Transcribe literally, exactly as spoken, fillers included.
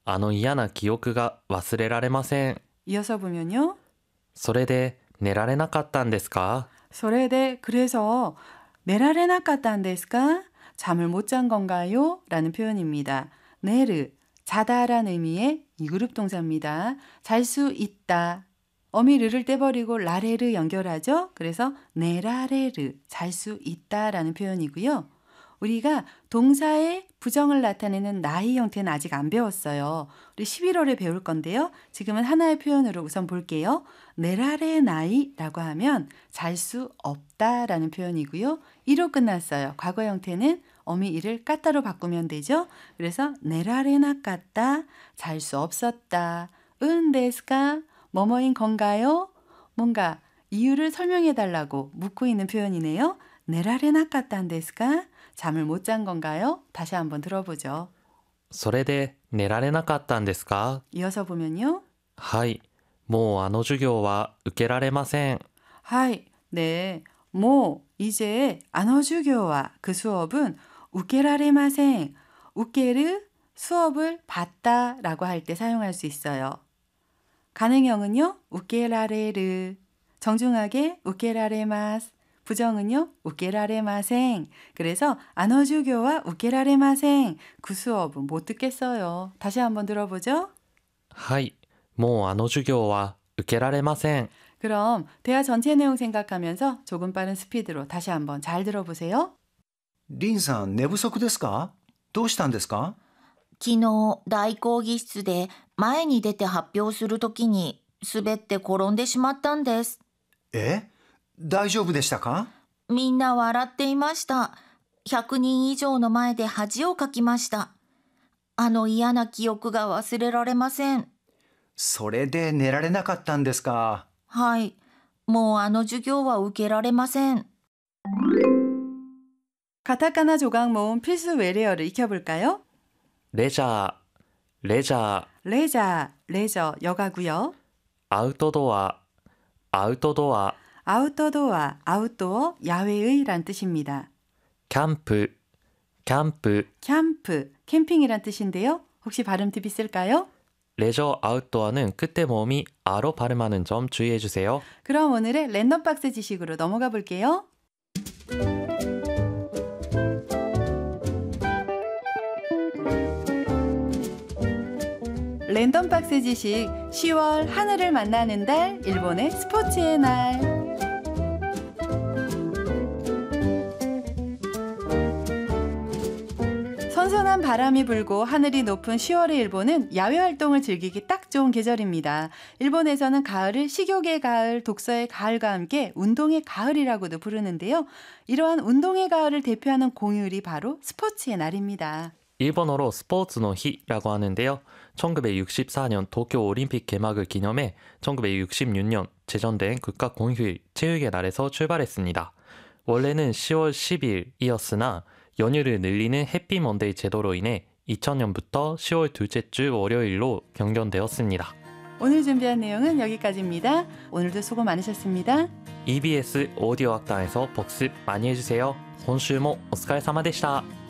あの嫌な記憶が忘れられません。 이어서 보면요. それで寝られなかったんですか? それで 그래서 내라레나까딴데스까? 잠을 못 잔 건가요? 라는 표현입니다. 네르, 자다라는 의미의 이그룹 동사입니다. 잘 수 있다. 어미 르를 떼버리고 라레르 연결하죠. 그래서 네라레르, 잘 수 있다라는 표현이고요. 우리가 동사의 부정을 나타내는 나의 형태는 아직 안 배웠어요. 우리 십일월에 배울 건데요. 지금은 하나의 표현으로 우선 볼게요. 네라레 나이라고 하면 잘 수 없다라는 표현이고요. 이로 끝났어요. 과거 형태는 어미 이를 까따로 바꾸면 되죠. 그래서 네라레나 까따, 잘 수 없었다. 은 데스까? 뭐뭐인 건가요? 뭔가 이유를 설명해 달라고 묻고 있는 표현이네요. 네라레나 까딴 데스까? 잠을 못 잔 건가요? 다시 한번 들어보죠. それで寝られなかったんですか? 이어서 보면요. はい、もうあの授業は受けられません。 하이, 네, 뭐 이제 안어주교와 그 수업은 우케라레마생, 우케르 수업을 받다라고 할 때 사용할 수 있어요. 가능형은요, 우케라레르, 정중하게 우케라레마스, 부정은요, 우케라레마생. 그래서 안어주교와 우케라레마생, 그 수업은 못 듣겠어요. 다시 한번 들어보죠. はい、もうあの授業は受けられません。 그럼 대화 전체 내용 생각하면서 조금 빠른 스피드로 다시 한번 잘 들어보세요. リンさん、寝不足ですか？どうしたんですか？ 昨日大講義室で前に出て発表するときに滑って転んでしまったんです。 え？大丈夫でしたか？ みんな笑っていました。ひゃくにん以上の前で恥をかきました。あの嫌な記憶が忘れられません。 それで寝られなかったんですか？ はい。もうあの授業は受けられません。 가타카나 조각 모음 필수 외래어를 익혀볼까요? レジャー、レジャー、 레자, 레저, 여가고요. アウトドア、アウトドア、 아웃도어와 아웃도어, 야외의 란 뜻입니다. キャンプ、キャンプ、 캠프, 캠핑이란 뜻인데요. 혹시 발음 팁 있을까요? 레저 아웃도어는 끝에 모음이 아로 발음하는 점 주의해 주세요. 그럼 오늘의 랜덤 박스 지식으로 넘어가 볼게요. 랜덤 박스 지식 시월 하늘을 만나는 달, 일본의 스포츠의 날. 선선한 바람이 불고 하늘이 높은 시월의 일본은 야외 활동을 즐기기 딱 좋은 계절입니다. 일본에서는 가을을 식욕의 가을, 독서의 가을과 함께 운동의 가을이라고도 부르는데요. 이러한 운동의 가을을 대표하는 공휴일이 바로 스포츠의 날입니다. 일본어로 스포츠의日라고 하는데요. 천구백육십사 년 도쿄 올림픽 개막을 기념해 천구백육십육 년 제정된 국가 공휴일 체육의 날에서 출발했습니다. 원래는 시월 십일이었으나 연휴를 늘리는 해피 먼데이 제도로 인해 이천 년부터 시월 둘째 주 월요일로 변경되었습니다. 오늘 준비한 내용은 여기까지입니다. 오늘도 수고 많으셨습니다. 이비에스 오디오 학당에서 복습 많이 해주세요. 今週もお疲れ様でした。